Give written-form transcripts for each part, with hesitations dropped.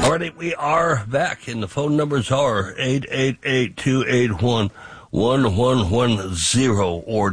All right, we are back, and the phone numbers are 888-281-1110 or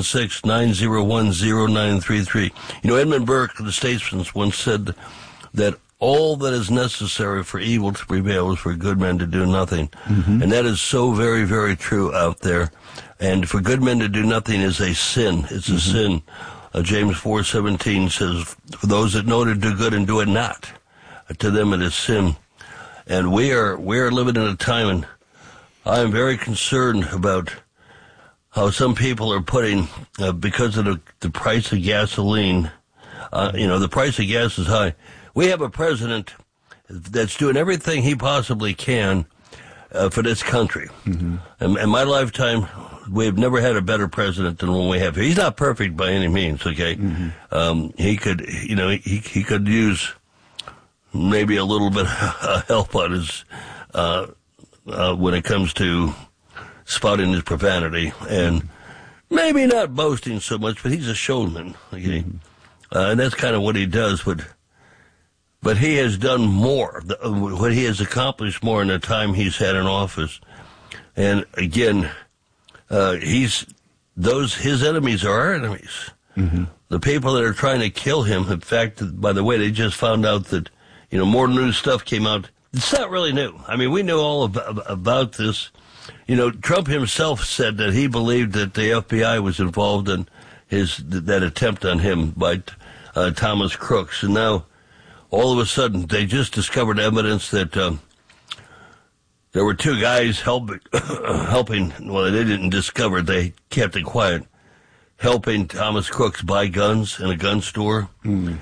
216-901-0933. You know, Edmund Burke, the statesman, once said that all that is necessary for evil to prevail is for good men to do nothing. Mm-hmm. And that is so very, very true out there. And for good men to do nothing is a sin. It's a sin. James 4:17 says, for those that know to do good and do it not, to them it is sin. And we are living in a time, and I am very concerned about how some people are putting, because of the price of gasoline, the price of gas is high. We have a president that's doing everything he possibly can for this country. Mm-hmm. In my lifetime, we've never had a better president than one we have here. He's not perfect by any means, okay? Mm-hmm. He could, he could use maybe a little bit of help on his, when it comes to spouting his profanity, and maybe not boasting so much, but he's a showman, okay? And that's kind of what he does, but he has done more. What he has accomplished more in the time he's had in office. And again, his enemies are our enemies. Mm-hmm. The people that are trying to kill him. In fact, by the way, they just found out that, more new stuff came out. It's not really new. I mean, we knew all about this. Trump himself said that he believed that the FBI was involved in that attempt on him by Thomas Crooks. And now, all of a sudden, they just discovered evidence that there were two guys helping. Well, they didn't discover; they kept it quiet. Helping Thomas Crooks buy guns in a gun store. Mm.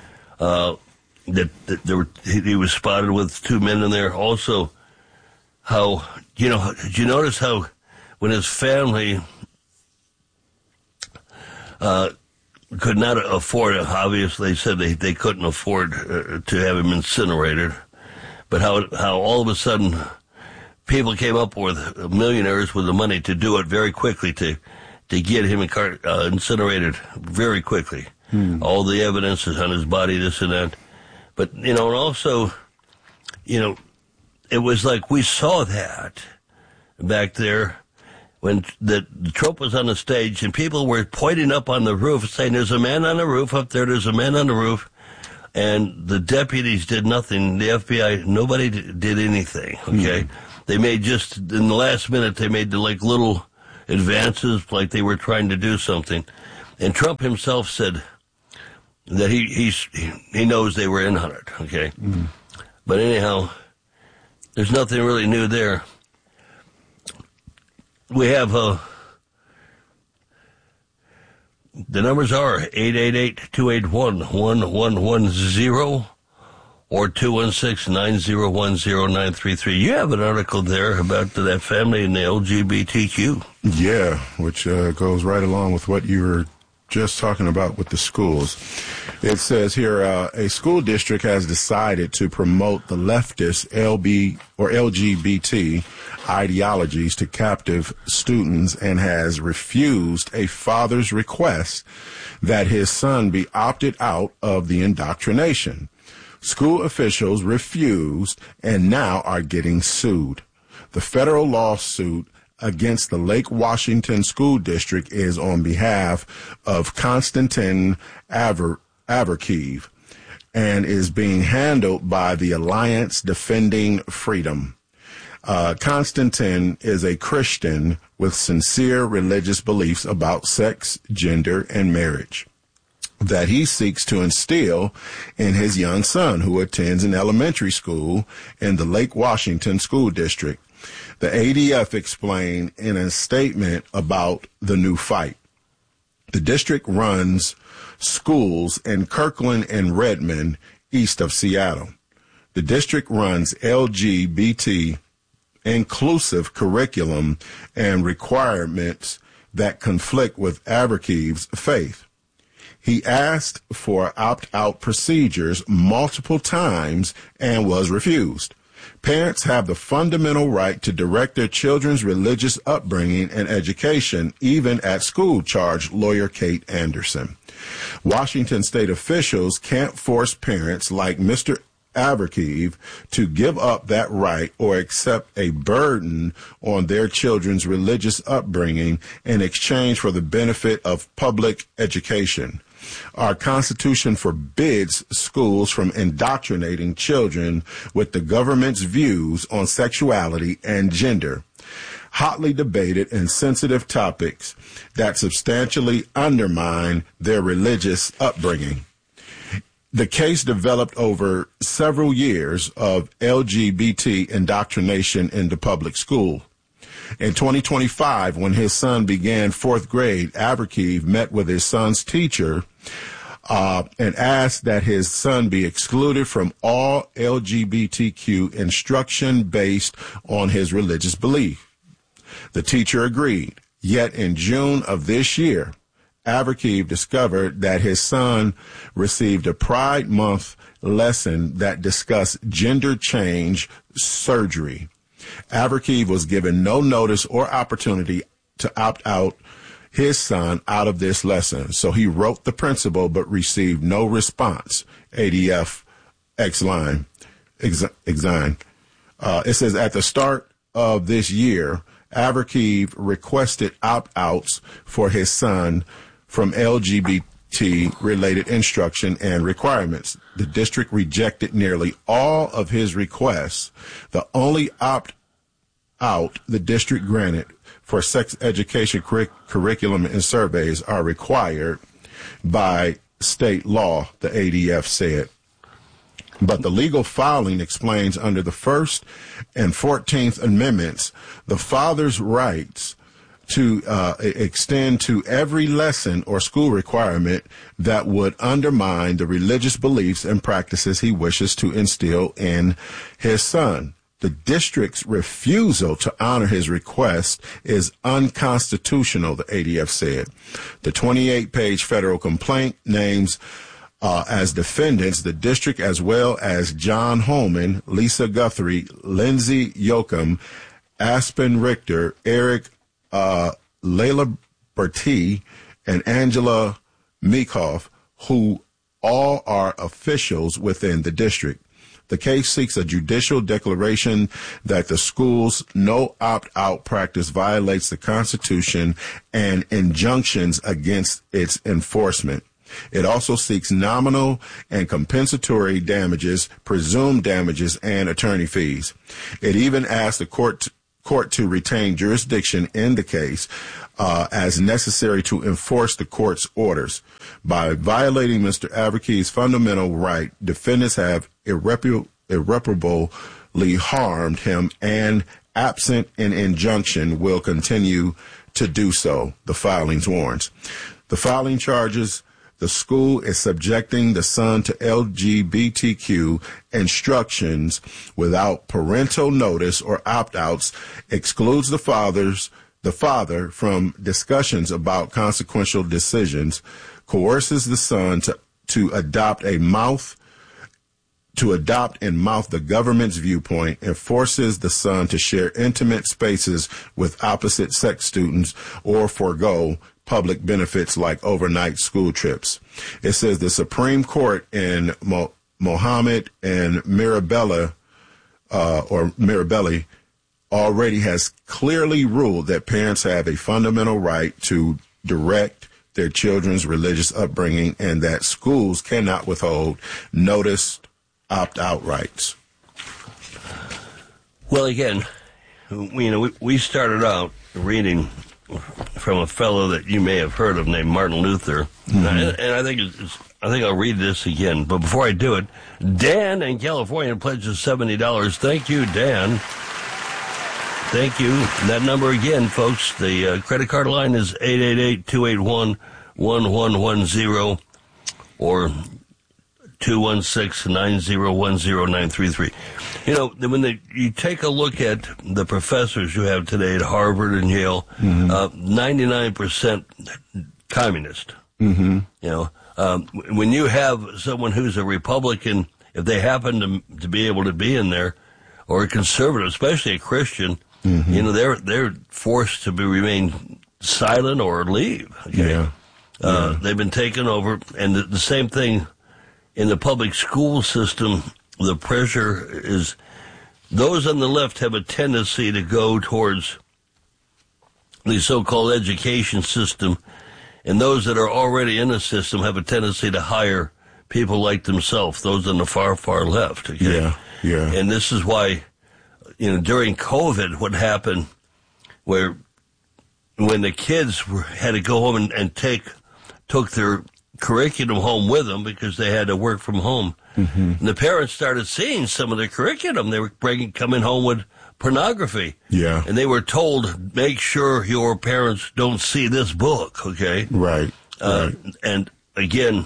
He was spotted with two men in there. Also, how did you notice how when his family could not afford it. Obviously, they said they couldn't afford to have him incinerated. But how all of a sudden people came up with millionaires with the money to do it very quickly to get him incinerated very quickly. All the evidence is on his body, this and that. But, and also, it was like we saw that back there when the Trump was on the stage and people were pointing up on the roof saying, there's a man on the roof up there's a man on the roof. And the deputies did nothing. The FBI, nobody did anything, okay? They made in the last minute, they made little advances like they were trying to do something. And Trump himself said that he knows they were in on it, okay? But anyhow, there's nothing really new there. We have, the numbers are 888-281-1110 or 216-901-0933. You have an article there about that family and the LGBTQ. Yeah, which goes right along with what you were just talking about with the schools. It says here, a school district has decided to promote the leftist LGBT ideologies to captive students and has refused a father's request that his son be opted out of the indoctrination. School officials refused and now are getting sued. The federal lawsuit against the Lake Washington School District is on behalf of Konstantin Averkiev and is being handled by the Alliance Defending Freedom. Konstantin is a Christian with sincere religious beliefs about sex, gender, and marriage that he seeks to instill in his young son, who attends an elementary school in the Lake Washington School District. The ADF explained in a statement about the new fight. The district runs schools in Kirkland and Redmond, east of Seattle. The district runs LGBT inclusive curriculum and requirements that conflict with Averkiev's faith. He asked for opt-out procedures multiple times and was refused. Parents have the fundamental right to direct their children's religious upbringing and education, even at school, charged lawyer Kate Anderson. Washington state officials can't force parents like Mr. Averkeev to give up that right or accept a burden on their children's religious upbringing in exchange for the benefit of public education. Our Constitution forbids schools from indoctrinating children with the government's views on sexuality and gender, hotly debated and sensitive topics that substantially undermine their religious upbringing. The case developed over several years of LGBT indoctrination in the public school. In 2025, when his son began fourth grade, Averkeev met with his son's teacher and asked that his son be excluded from all LGBTQ instruction based on his religious belief. The teacher agreed. Yet in June of this year, Averkeev discovered that his son received a Pride Month lesson that discussed gender change surgery. Averkeev was given no notice or opportunity to opt out his son out of this lesson, so he wrote the principal but received no response. ADF Exline. It says at the start of this year, Averkeev requested opt-outs for his son from LGBT-related instruction and requirements. The district rejected nearly all of his requests. The only opt-out the district granted for sex education curriculum and surveys are required by state law, the ADF said. But the legal filing explains under the First and 14th Amendments, the father's rights to extend to every lesson or school requirement that would undermine the religious beliefs and practices he wishes to instill in his son. The district's refusal to honor his request is unconstitutional, the ADF said. The 28-page federal complaint names as defendants the district as well as John Holman, Lisa Guthrie, Lindsay Yoakum, Aspen Richter, Eric Layla Bertie, and Angela Meekhoff, who all are officials within the district. The case seeks a judicial declaration that the school's no opt-out practice violates the Constitution and injunctions against its enforcement. It also seeks nominal and compensatory damages, presumed damages, and attorney fees. It even asks the court to retain jurisdiction in the case as necessary to enforce the court's orders. By violating Mr. Averkeev's fundamental right, defendants have irreparably harmed him and, absent an injunction, will continue to do so, the filings warns. The filing charges the school is subjecting the son to LGBTQ instructions without parental notice or opt-outs, excludes the father from discussions about consequential decisions, coerces the son to adopt and mouth the government's viewpoint, and forces the son to share intimate spaces with opposite sex students or forego public benefits like overnight school trips. It says the Supreme Court in Mohammed and Mirabelli already has clearly ruled that parents have a fundamental right to direct their children's religious upbringing and that schools cannot withhold noticed opt-out rights. Well, again, we started out reading from a fellow that you may have heard of named Martin Luther, and I think I'll read this again. But before I do it, Dan in California pledges $70. Thank you, Dan. Thank you. That number again, folks. The credit card line is 888-281-1110 or 216-9010933. When you take a look at the professors you have today at Harvard and Yale, 99% communist. When you have someone who's a Republican, if they happen to be able to be in there, or a conservative, especially a Christian, they're forced to remain silent or leave. Okay? They've been taken over, and the same thing in the public school system the pressure is, those on the left have a tendency to go towards the so-called education system, and those that are already in the system have a tendency to hire people like themselves, those on the far, far left. Okay? Yeah. And this is why, during COVID, what happened, where when the kids had to go home and took their curriculum home with them because they had to work from home, and the parents started seeing some of the curriculum. They were coming home with pornography. Yeah. And they were told, make sure your parents don't see this book, okay? Right. And again,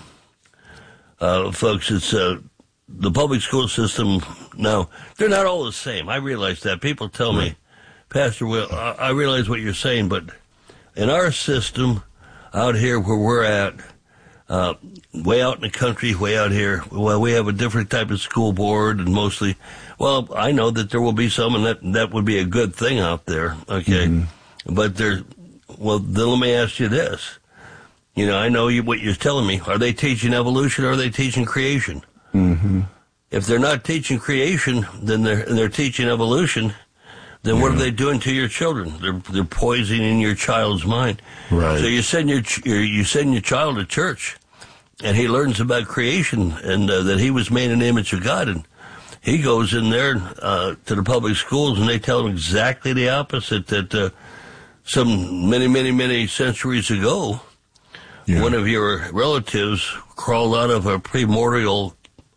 folks, it's the public school system. Now, they're not all the same. I realize that. People tell me, Pastor Will, I realize what you're saying, but in our system out here where we're at, way out in the country, way out here, well, we have a different type of school board, and mostly, well, I know that there will be some, and that would be a good thing out there, okay? But then let me ask you this. I know what you're telling me. Are they teaching evolution or are they teaching creation? If they're not teaching creation, then they're teaching evolution, then what are they doing to your children? They're poisoning your child's mind. Right. So you send your child to church, and he learns about creation and that he was made in the image of God, and he goes in there to the public schools, and they tell him exactly the opposite. That some many centuries ago, one of your relatives crawled out of a primordial,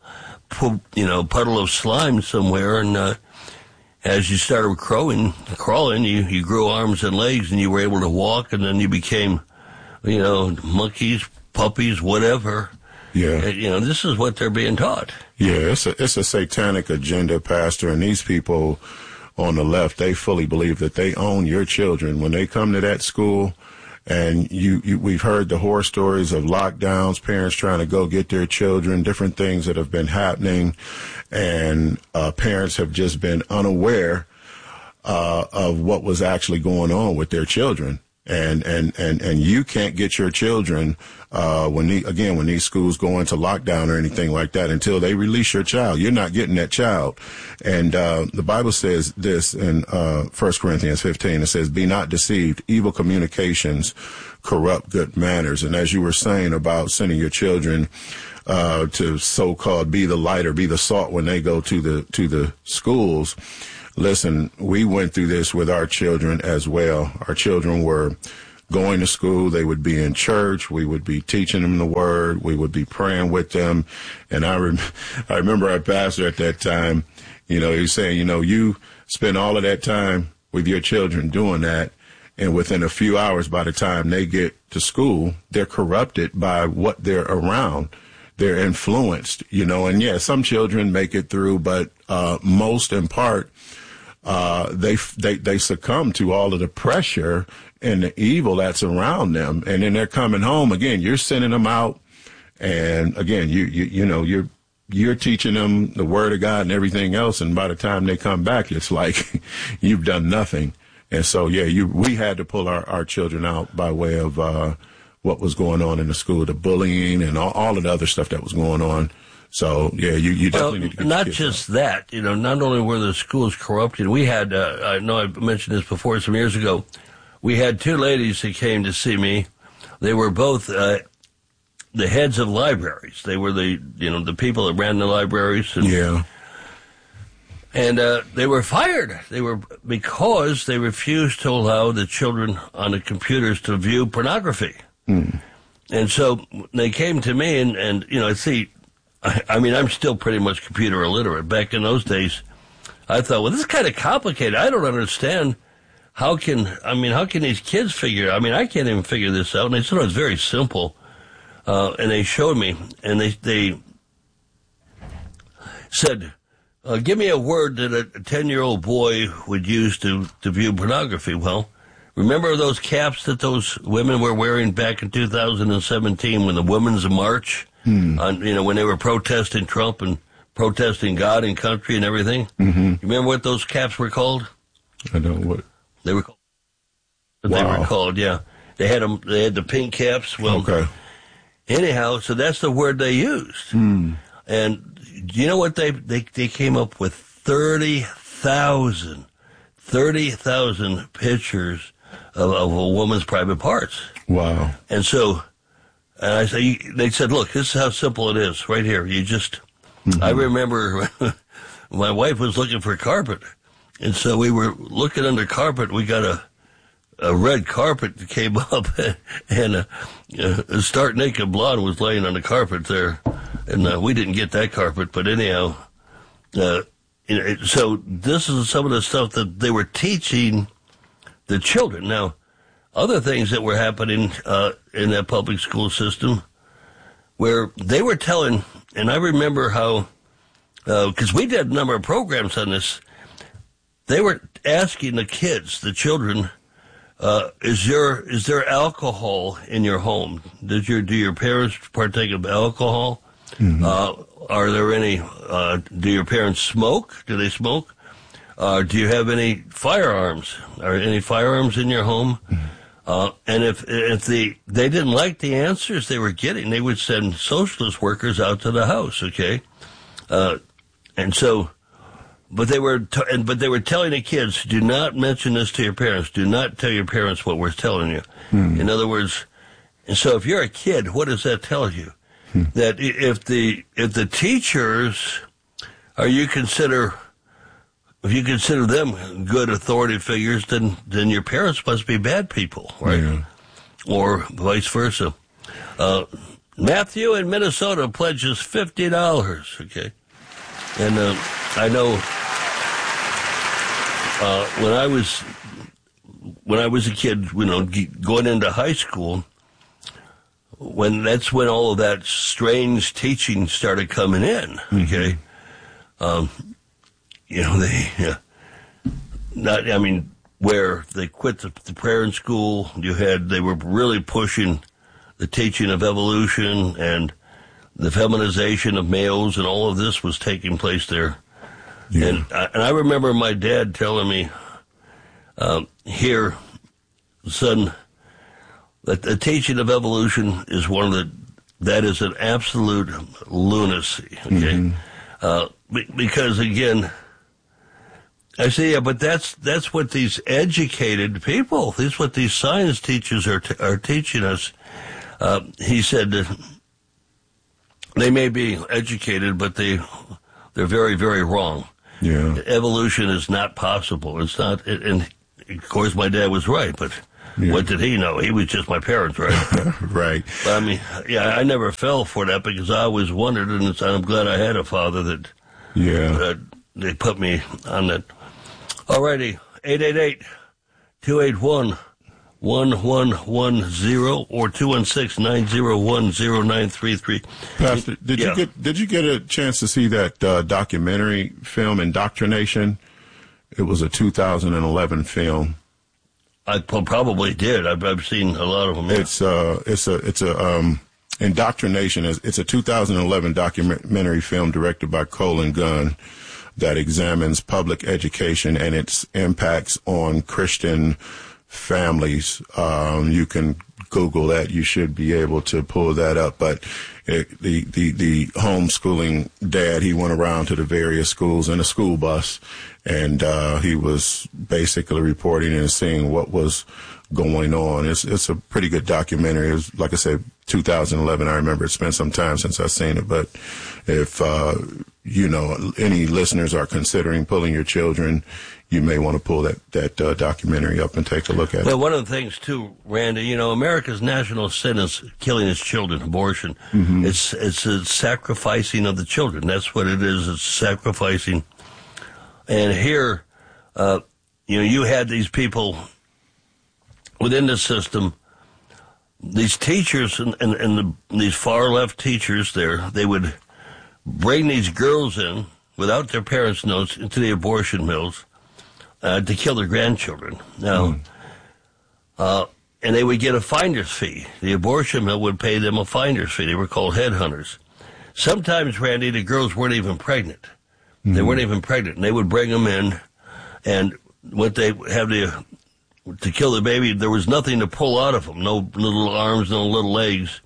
puddle of slime somewhere, and as you started crawling, you grew arms and legs, and you were able to walk, and then you became, monkeys, puppies, whatever. Yeah. This is what they're being taught. Yeah, it's a satanic agenda, Pastor, and these people on the left, they fully believe that they own your children. When they come to that school, and we've heard the horror stories of lockdowns, parents trying to go get their children, different things that have been happening, and parents have just been unaware of what was actually going on with their children. And you can't get your children when these schools go into lockdown or anything like that until they release your child. You're not getting that child. And the Bible says this in 1 Corinthians 15. It says, "Be not deceived. Evil communications corrupt good manners." And as you were saying about sending your children to so-called be the light or be the salt when they go to the schools. Listen, we went through this with our children as well. Our children were going to school. They would be in church. We would be teaching them the word. We would be praying with them. And I remember our pastor at that time, he was saying, you spend all of that time with your children doing that, and within a few hours, by the time they get to school, they're corrupted by what they're around. They're influenced, and yeah, some children make it through, but most in part, they succumb to all of the pressure and the evil that's around them, and then they're coming home again. You're sending them out, and again, you're teaching them the word of God and everything else, and by the time they come back, it's like you've done nothing. And so, we had to pull our children out by way of what was going on in the school, the bullying and all of the other stuff that was going on. So, you definitely need to get not just that, not only were the schools corrupted, we had, I know I mentioned this before some years ago, we had two ladies that came to see me. They were both the heads of libraries. They were the people that ran the libraries. And they were fired. Because they refused to allow the children on the computers to view pornography. And so they came to me and I'm still pretty much computer illiterate. Back in those days, I thought, well, this is kind of complicated. I don't understand. How can these kids figure? I can't even figure this out. And they said, it's very simple. And they showed me, and they said, give me a word that a 10-year-old boy would use to view pornography. Well, remember those caps that those women were wearing back in 2017 when the Women's March? When they were protesting Trump and protesting God and country and everything. You remember what those caps were called? I know what they were called. They were called, yeah. They had the pink caps. Well, okay. Anyhow, so that's the word they used. And do you know what they came up with? 30,000 pictures of a woman's private parts. Wow. And so, they said, look, this is how simple it is right here. You just, I remember my wife was looking for carpet. And so we were looking under carpet. We got a red carpet that came up, and a stark naked blonde was laying on the carpet there. And we didn't get that carpet, but anyhow, so this is some of the stuff that they were teaching the children. Now, other things that were happening in that public school system, where they were telling, and I remember how, because we did a number of programs on this, they were asking the kids, the children, is there alcohol in your home? Do your parents partake of alcohol? Are there any? Do your parents smoke? Do they smoke? Do you have any firearms? Are any firearms in your home? And if they didn't like the answers they were getting, they would send socialist workers out to the house. Okay, and so. But they were telling the kids, do not mention this to your parents. Do not tell your parents what we're telling you. In other words, and so if you're a kid, what does that tell you? That if the teachers, if you consider them good authority figures, then your parents must be bad people, right? Yeah. Or vice versa. Matthew in Minnesota pledges $50. Okay. And I know when I was a kid, going into high school, that's when all of that strange teaching started coming in. Okay, where they quit the prayer in school, they were really pushing the teaching of evolution and the feminization of males, and all of this was taking place there. Yeah. And I remember my dad telling me, here, son, that the teaching of evolution is that is an absolute lunacy, okay? Because again, I say, yeah, but that's what these educated people, that's what these science teachers are teaching us. He said that they may be educated, but they're very, very wrong. Yeah. Evolution is not possible. It's not, and of course my dad was right, but what did he know? He was just my parents, right? Right. But I never fell for that because I always wondered, and I'm glad I had a father that they put me on that. Alrighty, 888-281-1110 or 216-901-0933. Pastor, did you get a chance to see that documentary film Indoctrination? It was a 2011 film. I probably did. I've seen a lot of them. Yeah. It's a Indoctrination. It's a 2011 documentary film directed by Colin Gunn that examines public education and its impacts on Christian families. You can Google that. You should be able to pull that up. But the homeschooling dad, he went around to the various schools in a school bus, and he was basically reporting and seeing what was going on. It's a pretty good documentary. It was, like I said, 2011. I remember it's been some time since I've seen it. But if any listeners are considering pulling your children, you may want to pull that documentary up and take a look at it. Well, one of the things, too, Randy, America's national sin is killing its children, abortion. It's a sacrificing of the children. That's what it is. It's sacrificing. And here, you had these people within the system, these teachers and these far-left teachers there, they would bring these girls in without their parents' notes into the abortion mills to kill their grandchildren. Now, and they would get a finder's fee. The abortion mill would pay them a finder's fee. They were called headhunters. Sometimes, Randy, the girls weren't even pregnant. They weren't even pregnant. And they would bring them in, and what they have to kill the baby, there was nothing to pull out of them. No little arms, no little legs.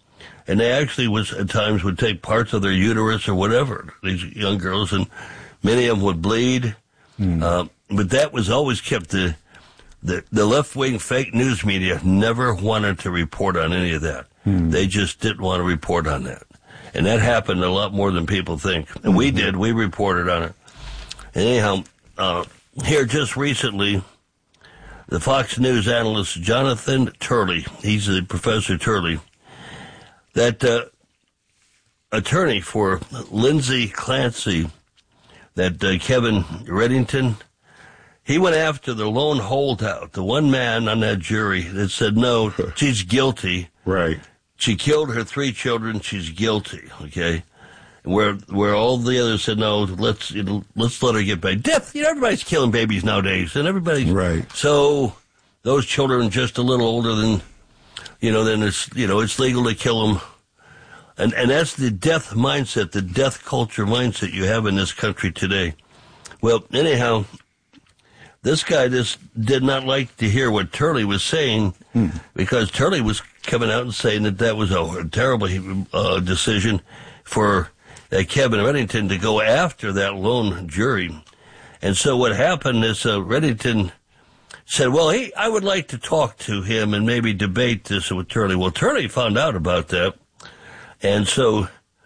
and they actually at times would take parts of their uterus or whatever, these young girls, and many of them would bleed. But that was always kept, the left-wing fake news media never wanted to report on any of that. They just didn't want to report on that. And that happened a lot more than people think. And we did. We reported on it. Anyhow, here just recently, the Fox News analyst Jonathan Turley, he's the Professor Turley, that attorney for Lindsay Clancy, that Kevin Reddington, he went after the lone holdout, the one man on that jury that said, no, she's guilty. Right. She killed her 3 children. She's guilty. Okay, where all the others said no. Let's let her get back. Death. Everybody's killing babies nowadays, and everybody's right. So those children just a little older than, then it's legal to kill them, and that's the death mindset, the death culture mindset you have in this country today. Well, anyhow, this guy just did not like to hear what Turley was saying, because Turley was coming out and saying that was a terrible decision for Kevin Reddington to go after that lone jury. And so what happened is Reddington said, well, I would like to talk to him and maybe debate this with Turley. Well, Turley found out about that, and so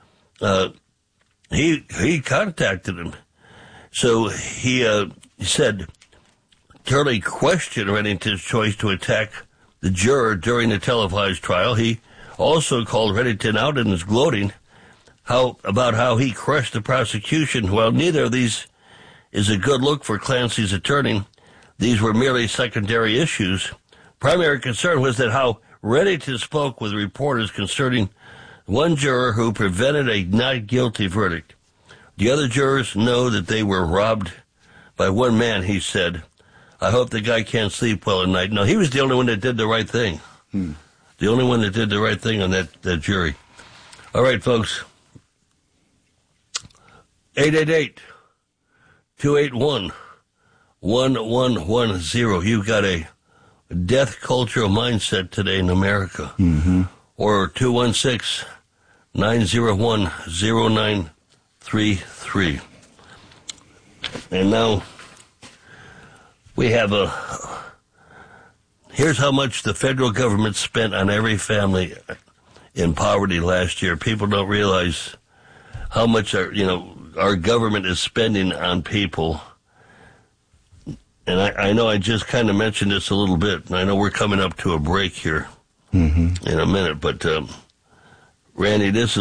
he contacted him. So he said, Turley questioned Reddington's choice to attack the juror during the televised trial. He also called Reddington out in his gloating about how he crushed the prosecution. While neither of these is a good look for Clancy's attorney, these were merely secondary issues. Primary concern was that how Reddington spoke with reporters concerning one juror who prevented a not guilty verdict. The other jurors know that they were robbed by one man, he said. I hope the guy can't sleep well at night. No, he was the only one that did the right thing. The only one that did the right thing on that jury. All right, folks. 888-281-1110. You've got a death culture mindset today in America. Or 216-901-0933. And now we have here's how much the federal government spent on every family in poverty last year. People don't realize how much our government is spending on people. And I know I just kind of mentioned this a little bit, and I know we're coming up to a break here in a minute, but Randy, this is